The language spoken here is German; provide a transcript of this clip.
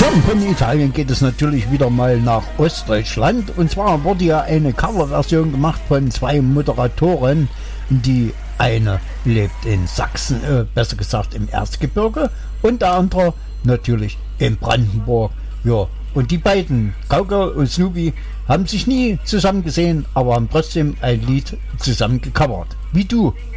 Und von Italien geht es natürlich wieder mal nach Ostdeutschland. Und zwar wurde ja eine Coverversion gemacht von zwei Moderatoren. Die eine lebt in Sachsen, besser gesagt im Erzgebirge, und der andere natürlich in Brandenburg. Ja, und die beiden, Gauke und Snoopy, haben sich nie zusammen gesehen, aber haben trotzdem ein Lied zusammen gecovert. Wie du.